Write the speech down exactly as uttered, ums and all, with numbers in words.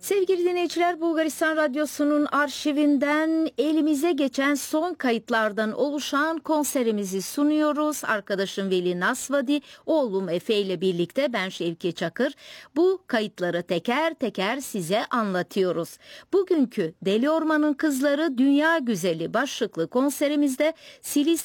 Sevgili dinleyiciler, Bulgaristan Radyosu'nun arşivinden elimize geçen son kayıtlardan oluşan konserimizi sunuyoruz. Arkadaşım Veli Nasvadi, oğlum Efe ile birlikte ben Şevki Çakır. Bu kayıtları teker teker size anlatıyoruz. Bugünkü Deli Orman'ın Kızları Dünya Güzeli başlıklı konserimizde Silis